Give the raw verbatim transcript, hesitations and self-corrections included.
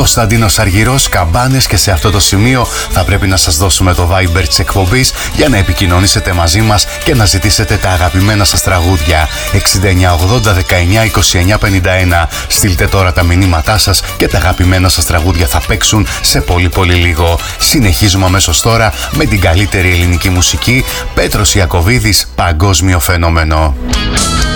Κωνσταντίνος Αργυρός, Καμπάνες, και σε αυτό το σημείο θα πρέπει να σας δώσουμε το Viber της εκπομπής για να επικοινωνήσετε μαζί μας και να ζητήσετε τα αγαπημένα σας τραγούδια. εξήντα εννιά ογδόντα δεκαεννιά είκοσι εννιά πενήντα ένα. Στείλτε τώρα τα μηνύματά σας και τα αγαπημένα σας τραγούδια θα παίξουν σε πολύ πολύ λίγο. Συνεχίζουμε αμέσως τώρα με την καλύτερη ελληνική μουσική. Πέτρος Ιακωβίδης, Παγκόσμιο Φαινόμενο.